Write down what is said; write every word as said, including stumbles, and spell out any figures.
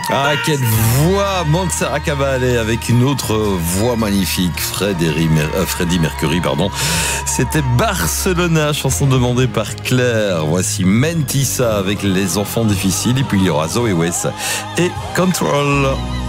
Ah, quelle voix, Montserrat Caballé, avec une autre voix magnifique, Freddie, euh, Freddie Mercury, pardon. C'était Barcelona, chanson demandée par Claire. Voici Mentissa avec Les Enfants Difficiles, et puis il y aura Zoé West et Control.